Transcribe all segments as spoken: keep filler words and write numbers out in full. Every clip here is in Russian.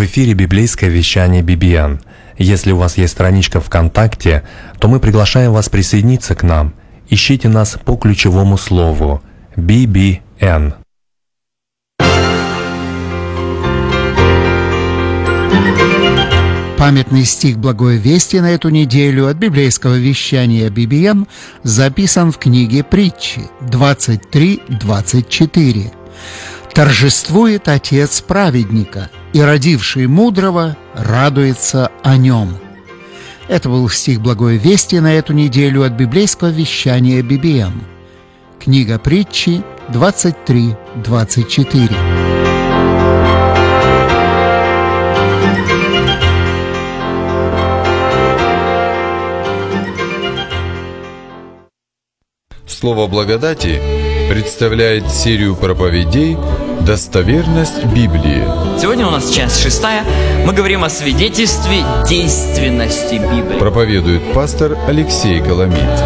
В эфире библейское вещание би би эн. Если у вас есть страничка ВКонтакте, то мы приглашаем вас присоединиться к нам. Ищите нас по ключевому слову би би эн. Памятный стих «Благой вести» на эту неделю от библейского вещания би би эн записан в книге Притчи двадцать три двадцать четыре. «Торжествует отец праведника, и родивший мудрого радуется о нем». Это был стих «Благой вести» на эту неделю от библейского вещания би би эн. Книга Притчи двадцать три двадцать четыре. Слово благодати представляет серию проповедей «Достоверность Библии». Сегодня у нас часть шестая. Мы говорим о свидетельстве действенности Библии. Проповедует пастор Алексей Коломейц.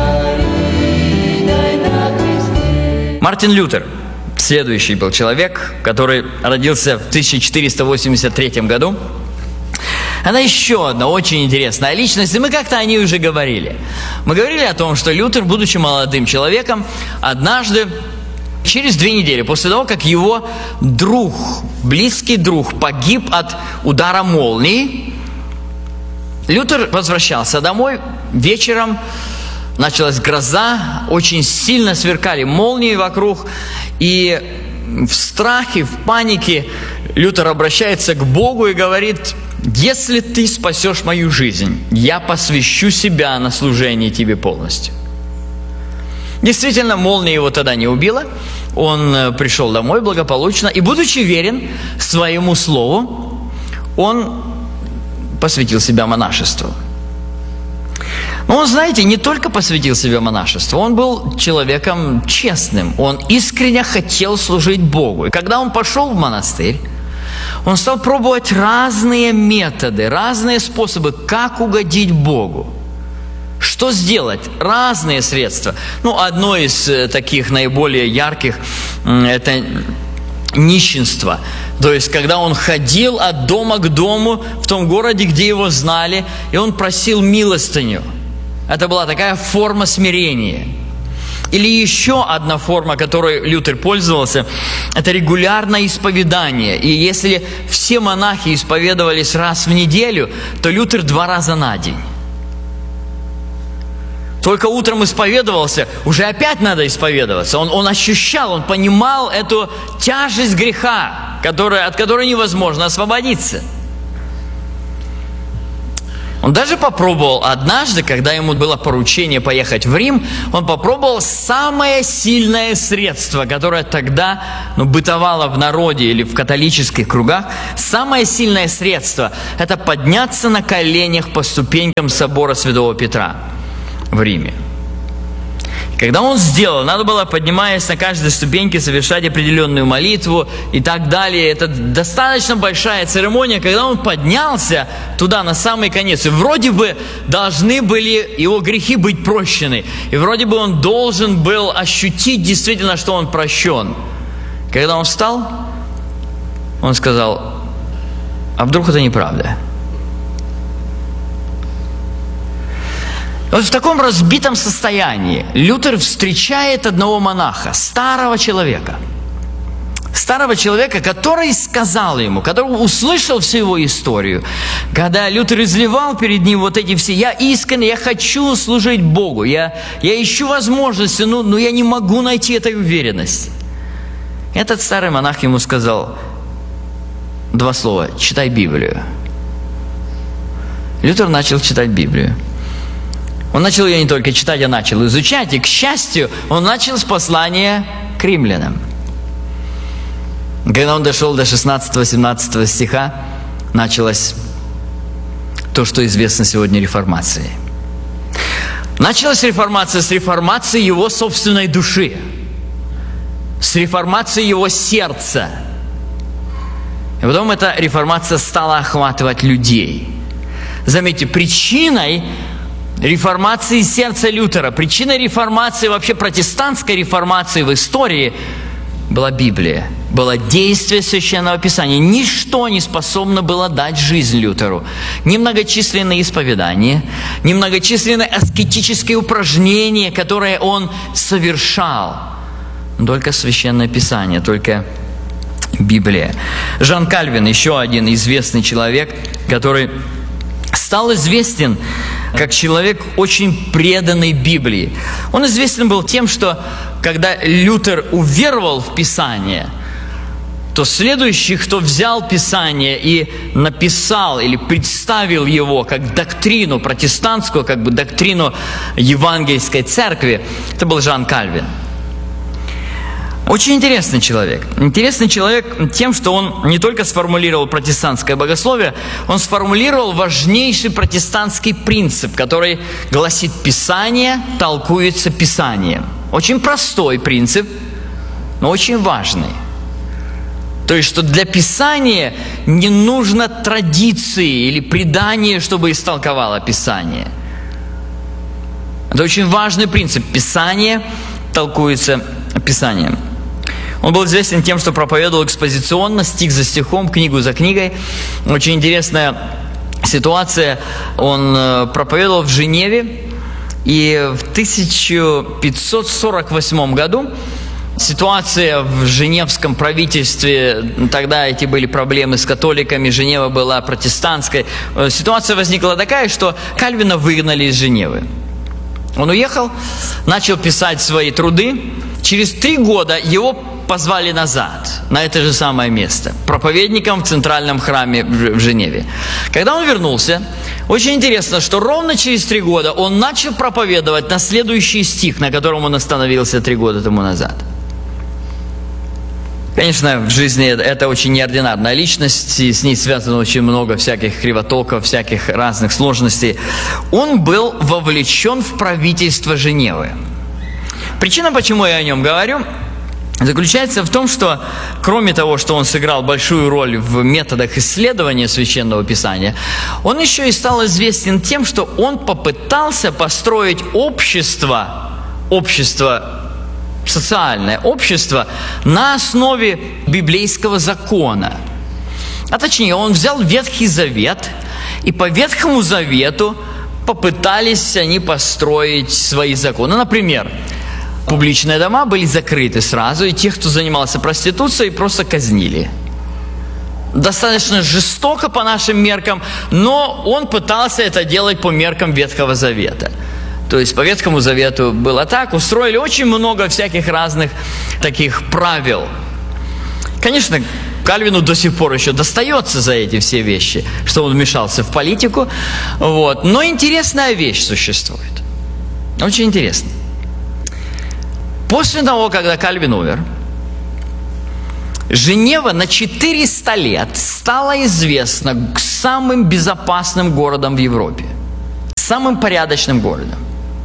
Мартин Лютер, следующий был человек, который родился в тысяча четыреста восемьдесят третьем году. Она еще одна очень интересная личность, и мы как-то о ней уже говорили. Мы говорили о том, что Лютер, будучи молодым человеком, однажды, через две недели после того, как его друг, близкий друг, погиб от удара молнии, Лютер возвращался домой вечером, началась гроза, очень сильно сверкали молнии вокруг, и в страхе, в панике Лютер обращается к Богу и говорит: «Если ты спасешь мою жизнь, я посвящу себя на служение тебе полностью». Действительно, молния его тогда не убила. Он пришел домой благополучно, и, будучи верен своему слову, он посвятил себя монашеству. Но он, знаете, не только посвятил себя монашеству, он был человеком честным. Он искренне хотел служить Богу. И когда он пошел в монастырь, он стал пробовать разные методы, разные способы, как угодить Богу. Что сделать? Разные средства. Ну, одно из таких наиболее ярких – это нищенство. То есть, когда он ходил от дома к дому в том городе, где его знали, и он просил милостыню. Это была такая форма смирения. Или еще одна форма, которой Лютер пользовался, это регулярное исповедание. И если все монахи исповедовались раз в неделю, то Лютер два раза на день. Только утром исповедовался, уже опять надо исповедоваться. Он, он ощущал, он понимал эту тяжесть греха, которая, от которой невозможно освободиться. Он даже попробовал однажды, когда ему было поручение поехать в Рим, он попробовал самое сильное средство, которое тогда ну, бытовало в народе или в католических кругах. Самое сильное средство – это подняться на коленях по ступенькам собора Святого Петра в Риме. Когда он сделал, надо было, поднимаясь на каждой ступеньке, совершать определенную молитву и так далее. Это достаточно большая церемония. Когда он поднялся туда, на самый конец, и вроде бы должны были его грехи быть прощены, и вроде бы он должен был ощутить действительно, что он прощен. Когда он встал, он сказал: а вдруг это неправда? Вот в таком разбитом состоянии Лютер встречает одного монаха, старого человека. Старого человека, который сказал ему, который услышал всю его историю. Когда Лютер изливал перед ним вот эти все: я искренне, я хочу служить Богу, я, я ищу возможности, но, но я не могу найти этой уверенности. Этот старый монах ему сказал два слова: читай Библию. Лютер начал читать Библию. Он начал ее не только читать, а начал изучать. И, к счастью, он начал с послания к римлянам. Когда он дошел до шестнадцатого-семнадцатого стиха, началось то, что известно сегодня реформацией. Началась реформация с реформации его собственной души, с реформации его сердца. И потом эта реформация стала охватывать людей. Заметьте, причиной реформации сердца Лютера, причиной реформации, вообще протестантской реформации в истории была Библия. было действие Священного Писания. Ничто не способно было дать жизнь Лютеру. Ни многочисленные исповедания, ни многочисленные аскетические упражнения, которые он совершал. Только Священное Писание, только Библия. Жан Кальвин, еще один известный человек, который стал известен как человек, очень преданный Библии. Он известен был тем, что когда Лютер уверовал в Писание, то следующий, кто взял Писание и написал или представил его как доктрину протестантскую, как бы доктрину евангельской церкви, это был Жан Кальвин. Очень интересный человек. Интересный человек тем, что он не только сформулировал протестантское богословие, он сформулировал важнейший протестантский принцип, который гласит: Писание толкуется Писанием. Очень простой принцип, но очень важный. То есть, что для Писания не нужно традиции или предания, чтобы истолковало Писание. Это очень важный принцип. Писание толкуется Писанием. Он был известен тем, что проповедовал экспозиционно, стих за стихом, книгу за книгой. Очень интересная ситуация. Он проповедовал в Женеве, и в тысяча пятьсот сорок восьмом году ситуация в женевском правительстве, тогда эти были проблемы с католиками, Женева была протестантской. Ситуация возникла такая, что Кальвина выгнали из Женевы. Он уехал, начал писать свои труды. Через три года его позвали назад, на это же самое место, проповедником в центральном храме в Женеве. Когда он вернулся, очень интересно, что ровно через три года он начал проповедовать на следующий стих, на котором он остановился три года тому назад. Конечно, в жизни это очень неординарная личность, и с ней связано очень много всяких кривотолков, всяких разных сложностей. Он был вовлечен в правительство Женевы. Причина, почему я о нем говорю, заключается в том, что кроме того, что он сыграл большую роль в методах исследования Священного Писания, он еще и стал известен тем, что он попытался построить общество, общество, социальное общество на основе библейского закона. А точнее, он взял Ветхий Завет, и по Ветхому Завету попытались они построить свои законы. Например, публичные дома были закрыты сразу, и тех, кто занимался проституцией, просто казнили. Достаточно жестоко по нашим меркам, но он пытался это делать по меркам Ветхого Завета. То есть по Ветхому Завету было так, устроили очень много всяких разных таких правил. Конечно, Кальвину до сих пор еще достается за эти все вещи, что он вмешался в политику. Вот. Но интересная вещь существует. Очень интересно. После того, когда Кальвин умер, Женева на четыреста лет стала известна самым безопасным городом в Европе. Самым порядочным городом.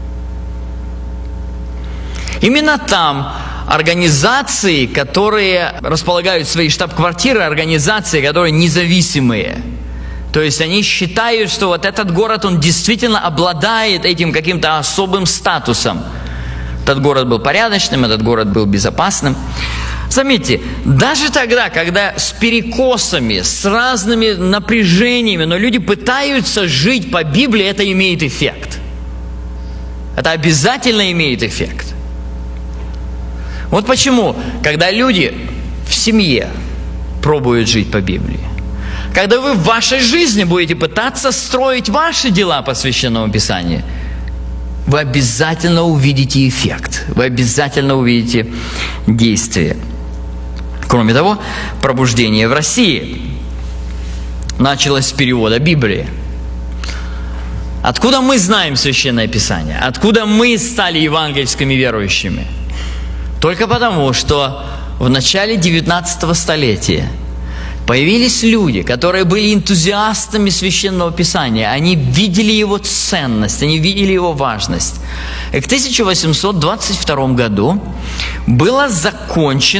Именно там организации, которые располагают свои штаб-квартиры, организации, которые независимые. То есть они считают, что вот этот город, он действительно обладает этим каким-то особым статусом. Этот город был порядочным, этот город был безопасным. Заметьте, даже тогда, когда с перекосами, с разными напряжениями, но люди пытаются жить по Библии, это имеет эффект. Это обязательно имеет эффект. Вот почему, когда люди в семье пробуют жить по Библии, когда вы в вашей жизни будете пытаться строить ваши дела по Священному Писанию, вы обязательно увидите эффект, вы обязательно увидите действие. Кроме того, пробуждение в России началось с перевода Библии. Откуда мы знаем Священное Писание? Откуда мы стали евангельскими верующими? Только потому, что в начале девятнадцатого столетия появились люди, которые были энтузиастами Священного Писания. Они видели его ценность, они видели его важность. И к тысяча восемьсот двадцать второму году было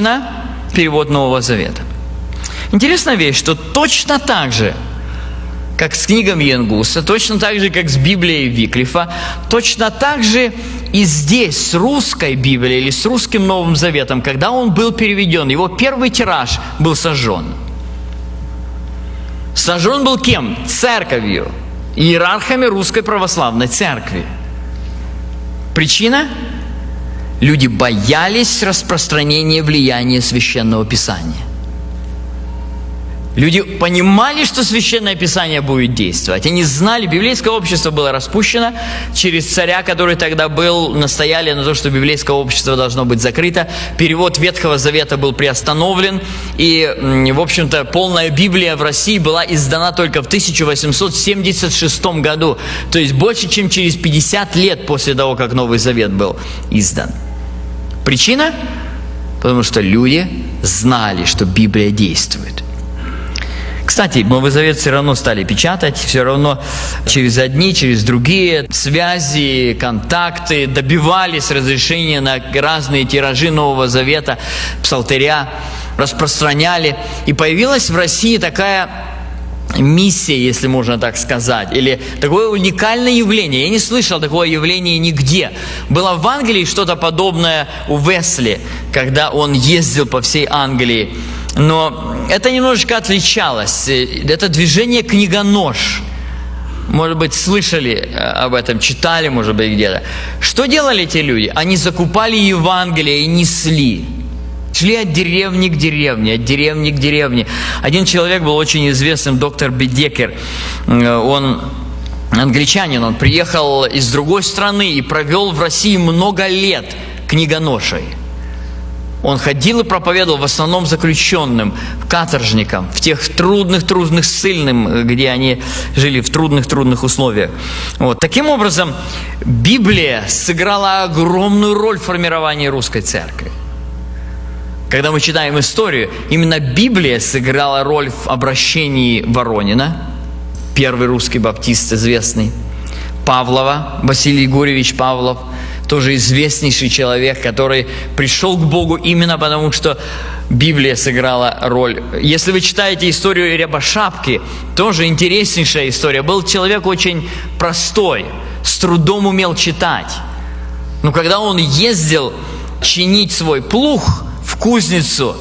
закончено перевод Нового Завета. Интересная вещь, что точно так же как с книгами Янгуса, точно так же, как с Библией Виклифа, точно так же и здесь с русской Библией или с русским Новым Заветом, когда он был переведен, его первый тираж был сожжен. Сожжен был кем? Церковью, иерархами Русской Православной Церкви. Причина? Люди боялись распространения влияния Священного Писания. Люди понимали, что Священное Писание будет действовать. Они знали, библейское общество было распущено. Через царя, который тогда был, настояли на то, что библейское общество должно быть закрыто. Перевод Ветхого Завета был приостановлен. И, в общем-то, полная Библия в России была издана только в тысяча восемьсот семьдесят шестом году. То есть больше, чем через пятьдесят лет после того, как Новый Завет был издан. Причина? Потому что люди знали, что Библия действует. Кстати, Новый Завет все равно стали печатать, все равно через одни, через другие связи, контакты добивались разрешения на разные тиражи Нового Завета, псалтыря, распространяли. И появилась в России такая миссия, если можно так сказать, или такое уникальное явление. Я не слышал такого явления нигде. Было в Англии что-то подобное у Весли, когда он ездил по всей Англии. Но это немножечко отличалось. Это движение «Книгонож». Может быть, слышали об этом, читали, может быть, где-то. Что делали эти люди? Они закупали Евангелие и несли. Шли от деревни к деревне, от деревни к деревне. Один человек был очень известным, доктор Бедекер. Он англичанин, он приехал из другой страны и провел в России много лет книгоношей. Он ходил и проповедовал в основном заключенным, каторжникам, в тех трудных-трудных ссыльным, где они жили в трудных-трудных условиях. Вот. Таким образом, Библия сыграла огромную роль в формировании русской церкви. Когда мы читаем историю, именно Библия сыграла роль в обращении Воронина, первый русский баптист известный, Павлова, Василий Егорьевич Павлов, тоже известнейший человек, который пришел к Богу именно потому, что Библия сыграла роль. Если вы читаете историю Рябошапки, тоже интереснейшая история. Был человек очень простой, с трудом умел читать. Но когда он ездил чинить свой плуг в кузницу,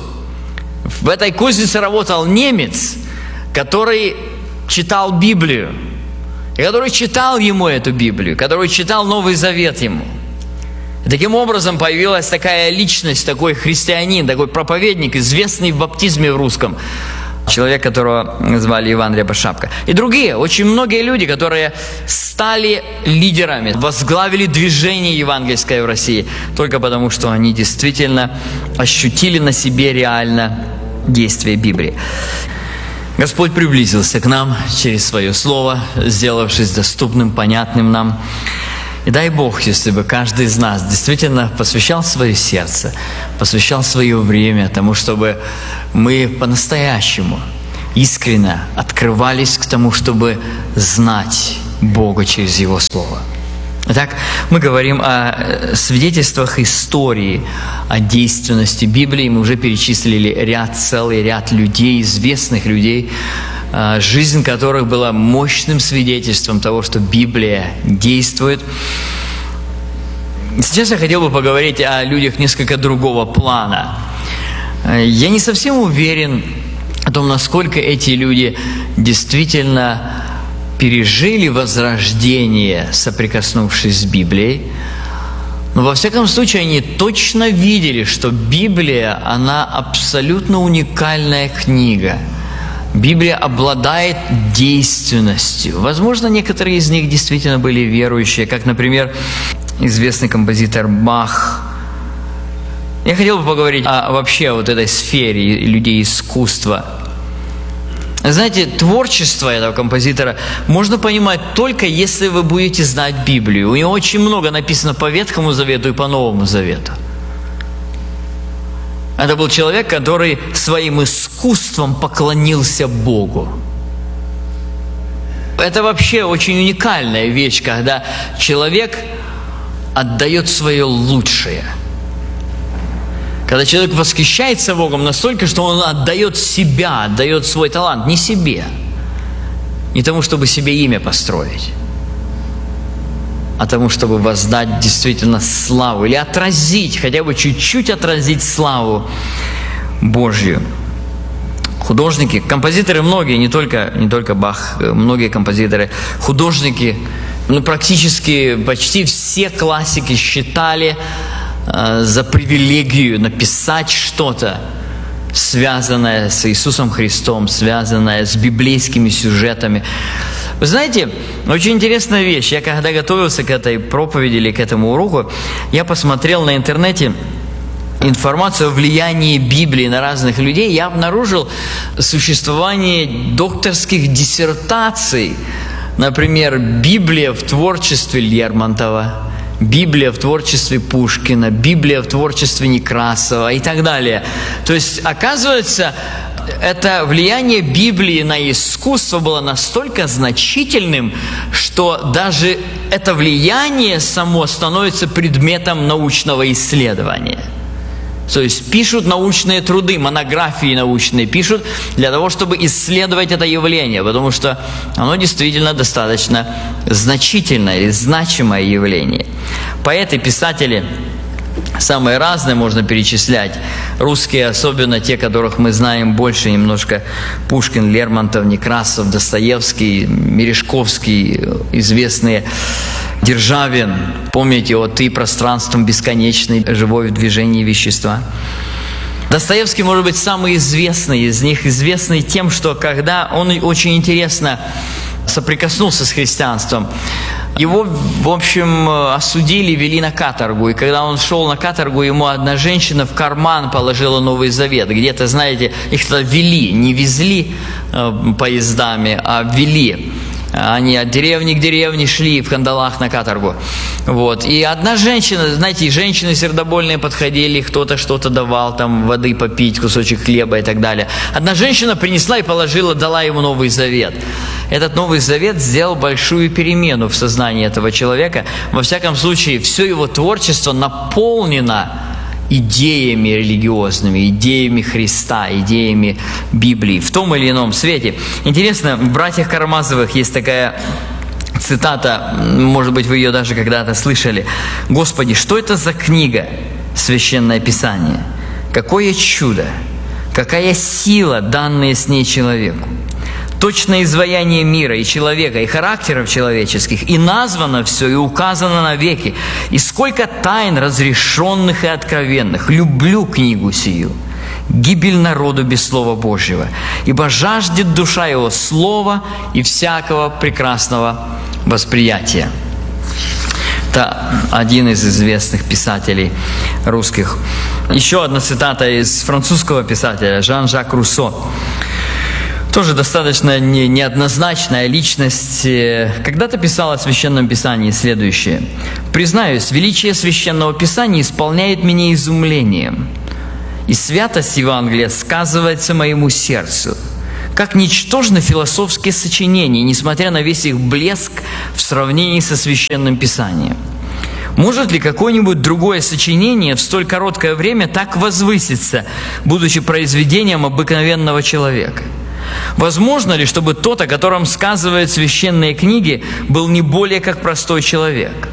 в этой кузнице работал немец, который читал Библию, и который читал ему эту Библию, который читал Новый Завет ему. И таким образом появилась такая личность, такой христианин, такой проповедник, известный в баптизме в русском, человек, которого звали Иван Рябошапка. И другие, очень многие люди, которые стали лидерами, возглавили движение евангельское в России, только потому, что они действительно ощутили на себе реально действие Библии. Господь приблизился к нам через Свое Слово, сделавшись доступным, понятным нам. И дай Бог, если бы каждый из нас действительно посвящал свое сердце, посвящал свое время тому, чтобы мы по-настоящему искренне открывались к тому, чтобы знать Бога через Его Слово. Итак, мы говорим о свидетельствах истории, о действенности Библии. Мы уже перечислили ряд, целый ряд людей, известных людей, жизнь которых была мощным свидетельством того, что Библия действует. Сейчас я хотел бы поговорить о людях несколько другого плана. Я не совсем уверен о том, насколько эти люди действительно пережили возрождение, соприкоснувшись с Библией. Но во всяком случае они точно видели, что Библия, она абсолютно уникальная книга. Библия обладает действенностью. Возможно, некоторые из них действительно были верующие, как, например, известный композитор Бах. Я хотел бы поговорить о вообще вот этой сфере людей искусства. Знаете, творчество этого композитора можно понимать только если вы будете знать Библию. У него очень много написано по Ветхому Завету и по Новому Завету. Это был человек, который своим искусством поклонился Богу. Это вообще очень уникальная вещь, когда человек отдает свое лучшее. Когда человек восхищается Богом настолько, что он отдает себя, отдает свой талант не себе, не тому, чтобы себе имя построить, а тому, чтобы воздать действительно славу или отразить, хотя бы чуть-чуть отразить славу Божью. Художники, композиторы многие, не только, не только Бах, многие композиторы, художники, ну, практически почти все классики считали э, за привилегию написать что-то, связанное с Иисусом Христом, связанное с библейскими сюжетами. Вы знаете, очень интересная вещь. Я когда готовился к этой проповеди или к этому уроку, я посмотрел на интернете информацию о влиянии Библии на разных людей. Я обнаружил существование докторских диссертаций. Например, Библия в творчестве Лермонтова, Библия в творчестве Пушкина, Библия в творчестве Некрасова и так далее. То есть, оказывается, это влияние Библии на искусство было настолько значительным, что даже это влияние само становится предметом научного исследования. То есть пишут научные труды, монографии научные пишут для того, чтобы исследовать это явление, потому что оно действительно достаточно значительное или значимое явление. Поэты, писатели самые разные можно перечислять. Русские, особенно те, которых мы знаем больше немножко: Пушкин, Лермонтов, Некрасов, Достоевский, Мережковский, известные, Державин. Помните, о «Ты пространством бесконечной, живой в движении вещества». Достоевский, может быть, самый известный из них, известный тем, что когда он очень интересно соприкоснулся с христианством, его, в общем, осудили, вели на каторгу. И когда он шел на каторгу, ему одна женщина в карман положила Новый Завет. Где-то, знаете, их туда вели, не везли э, поездами, а вели. Они от деревни к деревне шли в кандалах на каторгу. Вот. И одна женщина, знаете, женщины сердобольные подходили, кто-то что-то давал, там воды попить, кусочек хлеба и так далее. Одна женщина принесла и положила, дала ему Новый Завет. Этот Новый Завет сделал большую перемену в сознании этого человека. Во всяком случае, все его творчество наполнено идеями религиозными, идеями Христа, идеями Библии в том или ином свете. Интересно, в «Братьях Карамазовых» есть такая цитата, может быть, вы ее даже когда-то слышали: «Господи, что это за книга, Священное Писание? Какое чудо, какая сила, данная с ней человеку! Точное изваяние мира и человека, и характеров человеческих, и названо все, и указано навеки, и сколько тайн разрешенных и откровенных. Люблю книгу сию. Гибель народу без Слова Божьего, ибо жаждет душа его слова и всякого прекрасного восприятия». Это один из известных писателей русских. Еще одна цитата из французского писателя Жан-Жак Руссо. Тоже достаточно не, неоднозначная личность. Когда-то писал о Священном Писании следующее: «Признаюсь, величие Священного Писания исполняет меня изумлением, и святость Евангелия сказывается моему сердцу, как ничтожны философские сочинения, несмотря на весь их блеск в сравнении со Священным Писанием. Может ли какое-нибудь другое сочинение в столь короткое время так возвыситься, будучи произведением обыкновенного человека? Возможно ли, чтобы тот, о котором сказывают священные книги, был не более как простой человек?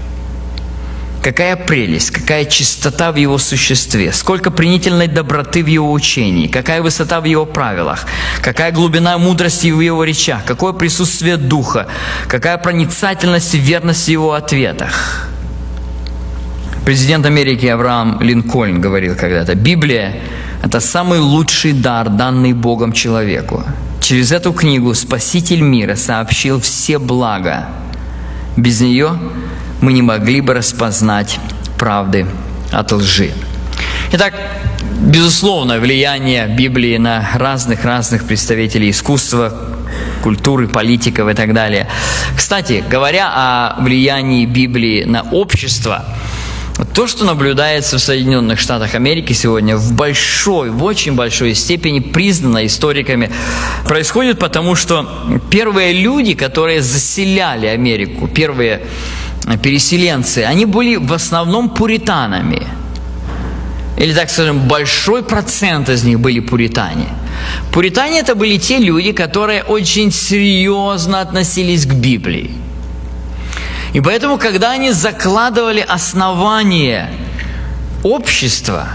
Какая прелесть, какая чистота в его существе, сколько пленительной доброты в его учении, какая высота в его правилах, какая глубина мудрости в его речах, какое присутствие духа, какая проницательность и верность в его ответах». Президент Америки Авраам Линкольн говорил когда-то: «Библия – это самый лучший дар, данный Богом человеку. Через эту книгу Спаситель мира сообщил все блага. Без нее мы не могли бы распознать правды от лжи». Итак, безусловно, влияние Библии на разных-разных представителей искусства, культуры, политиков и так далее. Кстати, говоря о влиянии Библии на общество, то, что наблюдается в Соединенных Штатах Америки сегодня, в большой, в очень большой степени признано историками, происходит потому, что первые люди, которые заселяли Америку, первые переселенцы, они были в основном пуританами. или, так скажем, большой процент из них были пуритане. Пуритане – это были те люди, которые очень серьезно относились к Библии. И поэтому, когда они закладывали основание общества,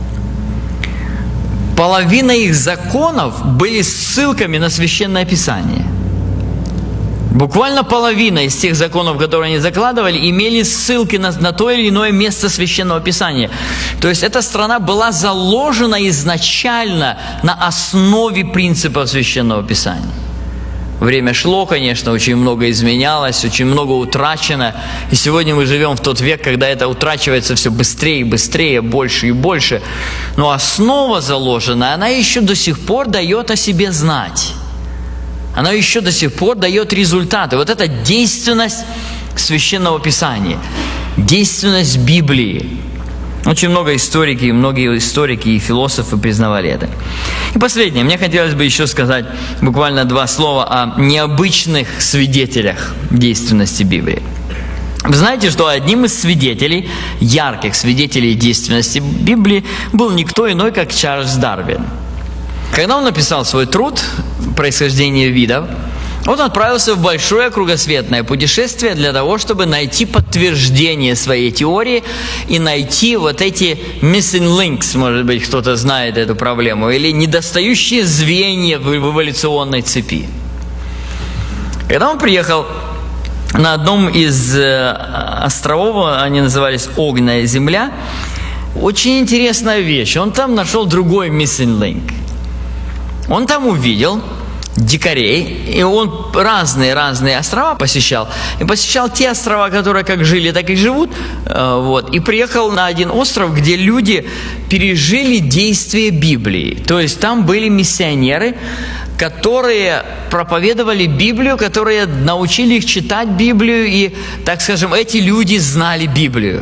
половина их законов были ссылками на Священное Писание. Буквально половина из тех законов, которые они закладывали, имели ссылки на, на то или иное место Священного Писания. То есть эта страна была заложена изначально на основе принципов Священного Писания. Время шло, конечно, очень много изменялось, очень много утрачено. И сегодня мы живем в тот век, когда это утрачивается все быстрее и быстрее, больше и больше. Но основа заложена, она еще до сих пор дает о себе знать. Она еще до сих пор дает результаты. Вот эта действенность Священного Писания, действенность Библии. Очень много историки, многие историки и философы признавали это. И последнее. Мне хотелось бы еще сказать буквально два слова о необычных свидетелях действенности Библии. Вы знаете, что одним из свидетелей, ярких свидетелей действенности Библии, был никто иной, как Чарльз Дарвин. Когда он написал свой труд «Происхождение видов», он отправился в большое кругосветное путешествие для того, чтобы найти подтверждение своей теории и найти вот эти missing links, может быть, кто-то знает эту проблему, или недостающие звенья в эволюционной цепи. Когда он приехал на одном из островов, они назывались Огненная земля, очень интересная вещь. Он там нашел другой missing link. Он там увидел дикарей, и он разные-разные острова посещал, и посещал те острова, которые как жили, так и живут, вот, и приехал на один остров, где люди пережили действие Библии, то есть там были миссионеры, которые проповедовали Библию, которые научили их читать Библию, и, так скажем, эти люди знали Библию.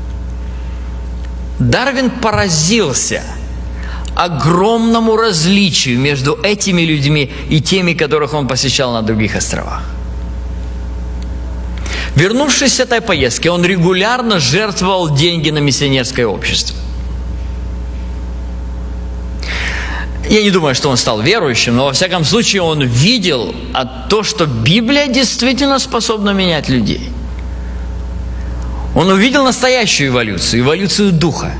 Дарвин поразился огромному различию между этими людьми и теми, которых он посещал на других островах. Вернувшись с этой поездки, он регулярно жертвовал деньги на миссионерское общество. Я не думаю, что он стал верующим, но во всяком случае он видел то, что Библия действительно способна менять людей. Он увидел настоящую эволюцию, эволюцию духа.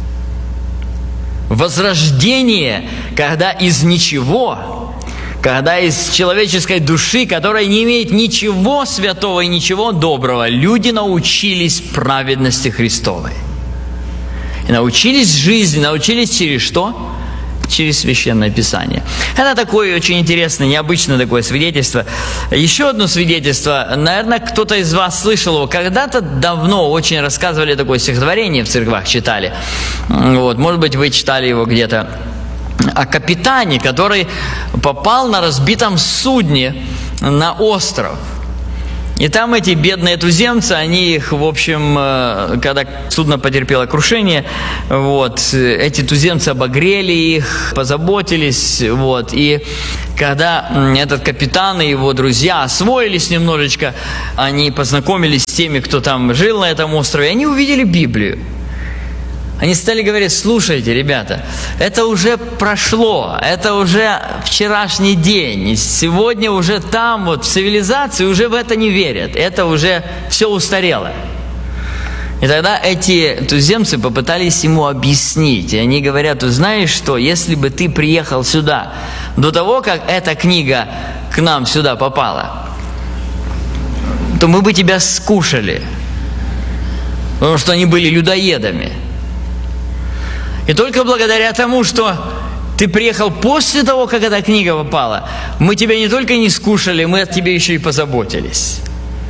Возрождение, когда из ничего, когда из человеческой души, которая не имеет ничего святого и ничего доброго, люди научились праведности Христовой. И научились жизни, научились через что? Через Священное Писание. Это такое очень интересное, необычное такое свидетельство. Еще одно свидетельство, наверное, кто-то из вас слышал его. Когда-то давно очень рассказывали такое стихотворение в церквах, читали. Вот, может быть, вы читали его где-то. О капитане, который попал на разбитом судне на остров. И там эти бедные туземцы, они их, в общем, когда судно потерпело крушение, вот, эти туземцы обогрели их, позаботились, вот, и когда этот капитан и его друзья освоились немножечко, они познакомились с теми, кто там жил на этом острове, и они увидели Библию. Они стали говорить: слушайте, ребята, это уже прошло, это уже вчерашний день, сегодня уже там, вот в цивилизации уже в это не верят, это уже все устарело. И тогда эти туземцы попытались ему объяснить, и они говорят: ты знаешь что, если бы ты приехал сюда до того, как эта книга к нам сюда попала, то мы бы тебя скушали, потому что они были людоедами. И только благодаря тому, что ты приехал после того, как эта книга попала, мы тебя не только не скушали, мы о тебе еще и позаботились.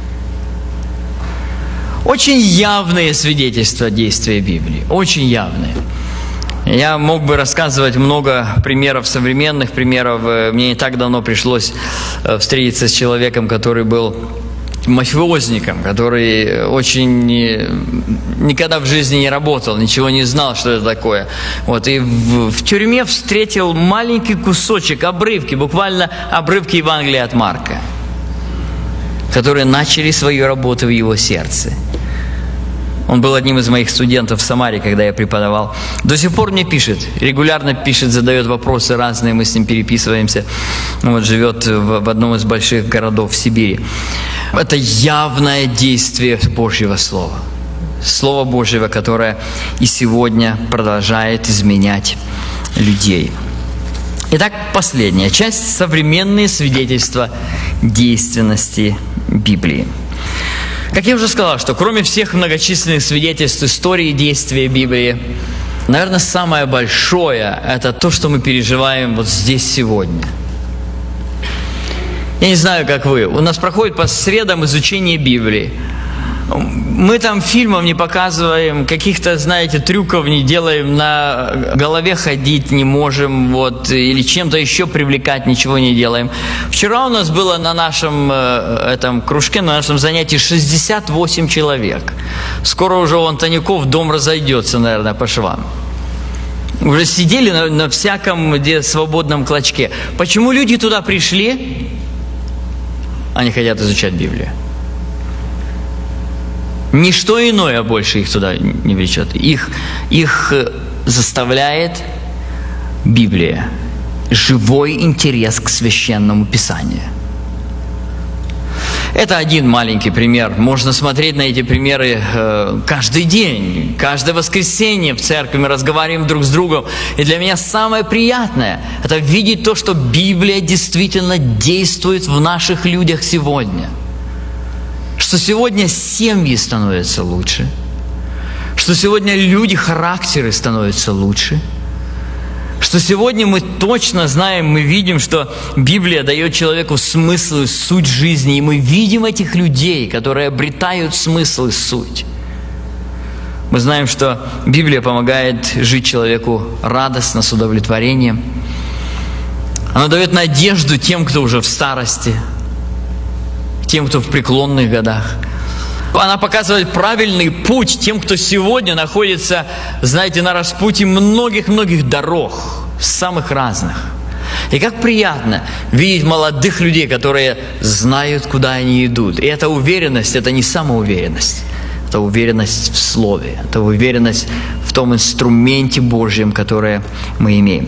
Очень явные свидетельства действия Библии, очень явные. Я мог бы рассказывать много примеров, современных примеров. Мне не так давно пришлось встретиться с человеком, который был мафиозником, который очень никогда в жизни не работал, ничего не знал, что это такое. Вот, и в, в тюрьме встретил маленький кусочек, обрывки, буквально обрывки Евангелия от Марка, которые начали свою работу в его сердце. Он был одним из моих студентов в Самаре, когда я преподавал. До сих пор мне пишет, регулярно пишет, задает вопросы разные, мы с ним переписываемся. Вот живет в, в одном из больших городов в Сибири. Это явное действие Божьего Слова. Слово Божьего, которое и сегодня продолжает изменять людей. Итак, последняя часть – современные свидетельства действенности Библии. Как я уже сказал, что кроме всех многочисленных свидетельств истории действия Библии, наверное, самое большое – это то, что мы переживаем вот здесь сегодня. Я не знаю, как вы. У нас проходит по средам изучение Библии. Мы там фильмов не показываем, каких-то, знаете, трюков не делаем, на голове ходить не можем, вот, или чем-то еще привлекать ничего не делаем. Вчера у нас было на нашем э, этом кружке, на нашем занятии шестьдесят восемь человек. Скоро уже у Антонюков дом разойдется, наверное, по швам. Уже сидели на, на всяком где свободном клочке. Почему люди туда пришли? Они хотят изучать Библию. Ничто иное больше их туда не влечет. Их, их заставляет Библия. Живой интерес к Священному Писанию. Это один маленький пример. Можно смотреть на эти примеры э, каждый день. Каждое воскресенье в церкви мы разговариваем друг с другом. И для меня самое приятное – это видеть то, что Библия действительно действует в наших людях сегодня. Что сегодня семьи становятся лучше, что сегодня люди, характеры становятся лучше, что сегодня мы точно знаем, мы видим, что Библия дает человеку смысл и суть жизни, и мы видим этих людей, которые обретают смысл и суть. Мы знаем, что Библия помогает жить человеку радостно, с удовлетворением. Она дает надежду тем, кто уже в старости, тем, кто в преклонных годах. Она показывает правильный путь тем, кто сегодня находится, знаете, на распутье многих-многих дорог, самых разных. И как приятно видеть молодых людей, которые знают, куда они идут. И эта уверенность, это не самоуверенность. Это уверенность в Слове, это уверенность в том инструменте Божьем, который мы имеем.